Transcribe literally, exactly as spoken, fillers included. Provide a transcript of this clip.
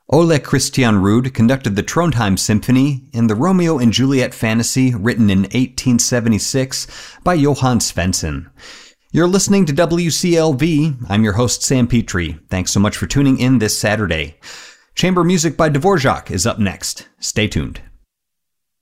Ole Christian Rude conducted the Trondheim Symphony in the Romeo and Juliet fantasy written in eighteen seventy-six by Johann Svensson. You're listening to W C L V. I'm your host, Sam Petrie. Thanks so much for tuning in this Saturday. Chamber music by Dvorak is up next. Stay tuned.